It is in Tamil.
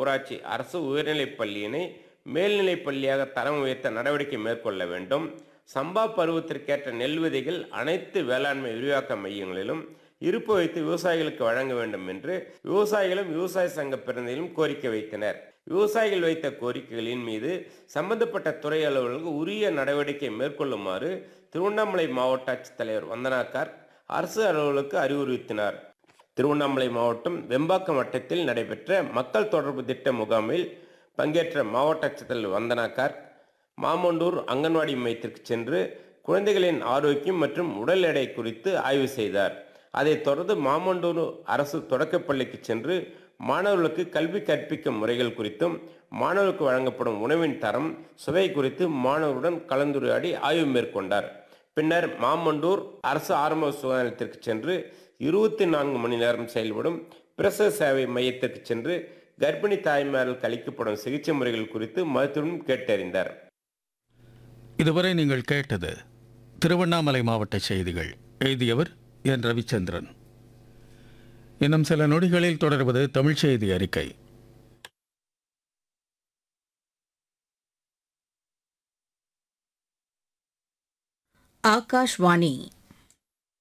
ஊராட்சி அரசு உயர்நிலைப் பள்ளியினை மேல்நிலைப் பள்ளியாக தரம் உயர்த்த நடவடிக்கை மேற்கொள்ள வேண்டும். சம்பா பருவத்திற்கேற்ற நெல் விதைகள் அனைத்து வேளாண்மை விரிவாக்க மையங்களிலும் இருப்பு வைத்து விவசாயிகளுக்கு வழங்க வேண்டும் என்று விவசாயிகளும் விவசாய சங்க பிரதிநிதிகளும் கோரிக்கை வைத்தனர். விவசாயிகள் வைத்த கோரிக்கைகளின் மீது சம்பந்தப்பட்ட துறை அலுவலர்கள் உரிய நடவடிக்கை மேற்கொள்ளுமாறு திருவண்ணாமலை மாவட்ட ஆட்சித்தலைவர் வந்தனாக்கார் அரசு அலுவலருக்கு அறிவுறுத்தினார். திருவண்ணாமலை மாவட்டம் வெம்பாக்கம் வட்டத்தில் நடைபெற்ற மக்கள் தொடர்பு திட்ட முகாமில் பங்கேற்ற மாவட்ட ஆட்சித்தலைவர் வந்தனாக்கார் மாமண்டூர் அங்கன்வாடி மையத்திற்கு சென்று குழந்தைகளின் ஆரோக்கியம் மற்றும் உடல் எடை குறித்து ஆய்வு செய்தார். அதைத் தொடர்ந்து மாமண்டூர் அரசு தொடக்கப்பள்ளிக்கு சென்று மாணவர்களுக்கு கல்வி கற்பிக்கும் முறைகள் குறித்தும் மாணவர்களுக்கு வழங்கப்படும் உணவின் தரம் சுவை குறித்து மாணவருடன் கலந்துரையாடி ஆய்வு மேற்கொண்டார். பின்னர் மாமண்டூர் அரசு ஆரம்ப சுகாதார நிலையத்திற்கு சென்று 24 மணி நேரம் செயல்படும் பிரசவ சேவை மையத்திற்கு சென்று கர்ப்பிணி தாய்மார்களுக்கு அளிக்கப்படும் சிகிச்சை முறைகள் குறித்து மருத்துவம் கேட்டறிந்தார். இதுவரை நீங்கள் கேட்டது திருவண்ணாமலை மாவட்ட செய்திகள். எழுதியவர் என் ரவிச்சந்திரன். இன்னும் சில நொடிகளில் தொடர்வது தமிழ் செய்தி அறிக்கை. ஆகாஷ்வாணி